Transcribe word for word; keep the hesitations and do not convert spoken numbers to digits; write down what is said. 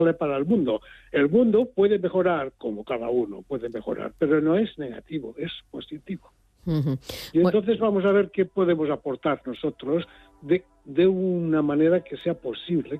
para el mundo. El mundo puede mejorar como cada uno puede mejorar, pero no es negativo, es positivo. Uh-huh. Y entonces vamos a ver qué podemos aportar nosotros de, de una manera que sea posible,